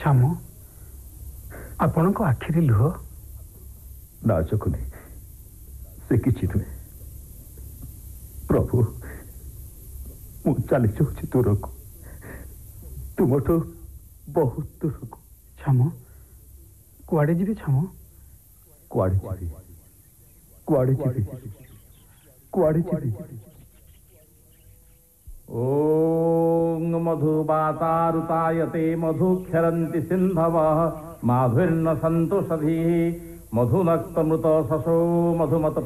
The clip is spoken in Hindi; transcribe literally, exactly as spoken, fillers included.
श्याम आपण को आखिरी लुह ना चकुनी से किसी नुहे प्रभु मु चली जाऊँ दूर को तुम तो बहुत दूर को श्याम कुआड़े जी छाम कुआड़े जी कुआड़े जी कुआड़े जी ओम मधुबातारुतायते मधुक्षरन्ति सिन्धवः माधुर्न सन्तु सधी मधुनक्तमृत शशो मधुमत